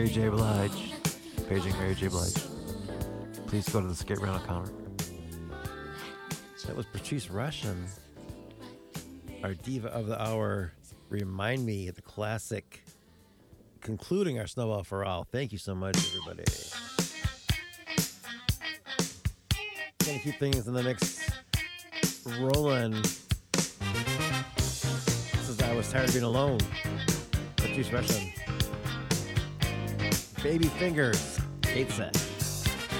Mary J. Blige. Paging Mary J. Blige. Please go to the skate rental counter. That was Patrice Rushen, our diva of the hour. Remind Me, the classic, concluding our Snowball for All. Thank you so much, everybody. Gonna keep things in the mix rolling. This is I Was Tired of Being Alone. Patrice Rushen. Baby Fingers, 8 set.